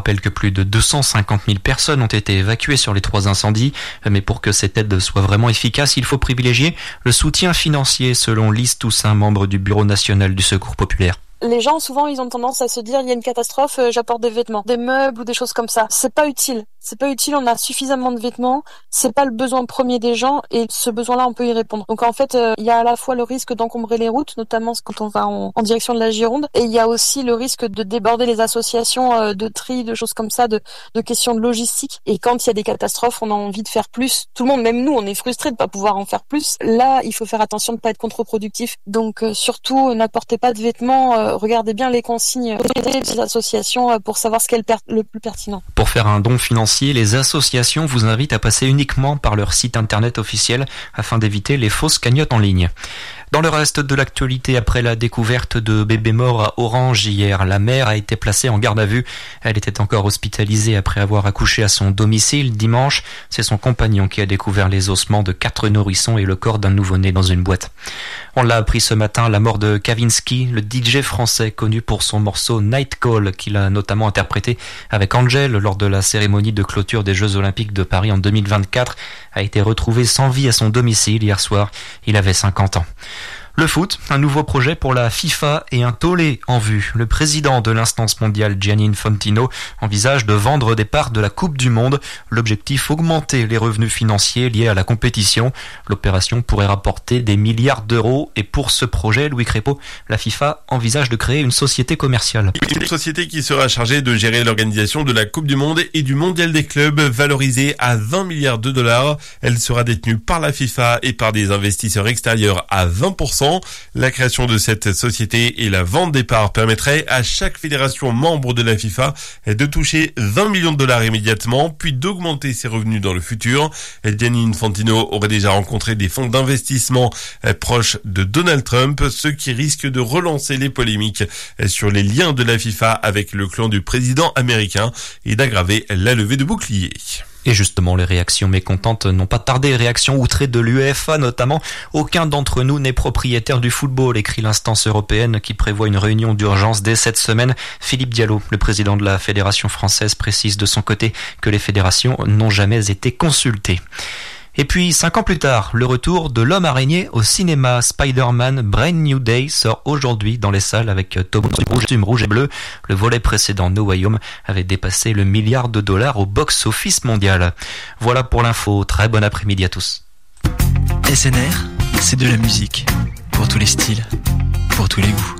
rappelle que plus de 250 000 personnes ont été évacuées sur les 3 incendies. Mais pour que cette aide soit vraiment efficace, il faut privilégier le soutien financier, selon Lise Toussaint, membre du Bureau national du Secours populaire. Les gens, souvent, ils ont tendance à se dire, il y a une catastrophe, j'apporte des vêtements, des meubles ou des choses comme ça. C'est pas utile. C'est pas utile, on a suffisamment de vêtements, c'est pas le besoin premier des gens et ce besoin-là, on peut y répondre. Donc en fait, il y a à la fois le risque d'encombrer les routes, notamment quand on va en direction de la Gironde, et il y a aussi le risque de déborder les associations de tri, de choses comme ça, de questions de logistique. Et quand il y a des catastrophes, on a envie de faire plus. Tout le monde, même nous, on est frustrés de pas pouvoir en faire plus. Là, il faut faire attention de pas être contre-productif. Donc surtout, n'apportez pas de vêtements, regardez bien les consignes des associations pour savoir ce qui est le plus pertinent. Pour faire un don financier, les associations vous invitent à passer uniquement par leur site internet officiel afin d'éviter les fausses cagnottes en ligne. Dans le reste de l'actualité, après la découverte de bébés morts à Orange hier, la mère a été placée en garde à vue. Elle était encore hospitalisée après avoir accouché à son domicile dimanche. C'est son compagnon qui a découvert les ossements de 4 nourrissons et le corps d'un nouveau-né dans une boîte. On l'a appris ce matin, la mort de Kavinsky, le DJ français connu pour son morceau Night Call, qu'il a notamment interprété avec Angel lors de la cérémonie de clôture des Jeux Olympiques de Paris en 2024, a été retrouvé sans vie à son domicile hier soir. Il avait 50 ans. Le foot, un nouveau projet pour la FIFA et un tollé en vue. Le président de l'instance mondiale, Gianni Infantino, envisage de vendre des parts de la Coupe du Monde. L'objectif, augmenter les revenus financiers liés à la compétition. L'opération pourrait rapporter des milliards d'euros. Et pour ce projet, Louis Crépeau, la FIFA envisage de créer une société commerciale. Une société qui sera chargée de gérer l'organisation de la Coupe du Monde et du Mondial des clubs, valorisée à 20 milliards de dollars. Elle sera détenue par la FIFA et par des investisseurs extérieurs à 20%. La création de cette société et la vente des parts permettrait à chaque fédération membre de la FIFA de toucher 20 millions de dollars immédiatement, puis d'augmenter ses revenus dans le futur. Gianni Infantino aurait déjà rencontré des fonds d'investissement proches de Donald Trump, ce qui risque de relancer les polémiques sur les liens de la FIFA avec le clan du président américain et d'aggraver la levée de boucliers. Et justement, les réactions mécontentes n'ont pas tardé. Réactions outrées de l'UEFA notamment. Aucun d'entre nous n'est propriétaire du football, écrit l'instance européenne qui prévoit une réunion d'urgence dès cette semaine. Philippe Diallo, le président de la Fédération française, précise de son côté que les fédérations n'ont jamais été consultées. Et puis, 5 ans plus tard, le retour de l'homme araignée au cinéma. Spider-Man Brand New Day sort aujourd'hui dans les salles avec Tom costume rouge et bleu. Le volet précédent, No Way Home, avait dépassé le $1 milliard au box-office mondial. Voilà pour l'info. Très bon après-midi à tous. SNR, c'est de la musique. Pour tous les styles, pour tous les goûts.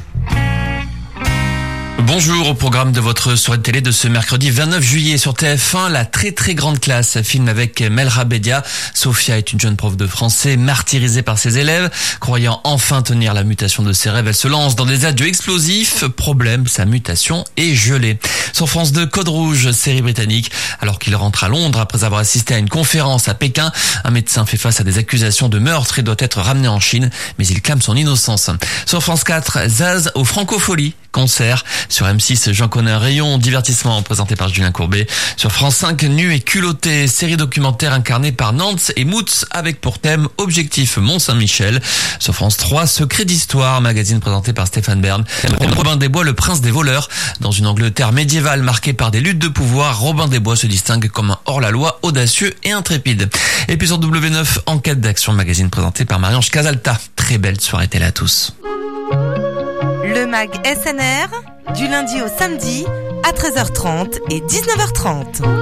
Bonjour, au programme de votre soirée de télé de ce mercredi 29 juillet sur TF1, la très très grande classe, film avec Melra Bedia. Sophia est une jeune prof de français martyrisée par ses élèves. Croyant enfin tenir la mutation de ses rêves, elle se lance dans des adieux explosifs. Problème, sa mutation est gelée. Sur France 2, Code Rouge, série britannique. Alors qu'il rentre à Londres après avoir assisté à une conférence à Pékin, un médecin fait face à des accusations de meurtre et doit être ramené en Chine, mais il clame son innocence. Sur France 4, Zaz aux Francopholies, concert. Sur M6, J'en connais un rayon, divertissement présenté par Julien Courbet. Sur France 5, Nu et culotté, série documentaire incarnée par Nantz et Moutz avec pour thème Objectif Mont-Saint-Michel. Sur France 3, Secret d'histoire, magazine présenté par Stéphane Bern. Robin des Bois, le prince des voleurs. Dans une Angleterre médiévale marquée par des luttes de pouvoir, Robin des Bois se distingue comme un hors-la-loi audacieux et intrépide. Et puis sur W9, Enquête d'action, magazine présenté par Marie-Ange Casalta. Très belle soirée télé à tous. Le MAG SNR, du lundi au samedi, à 13h30 et 19h30.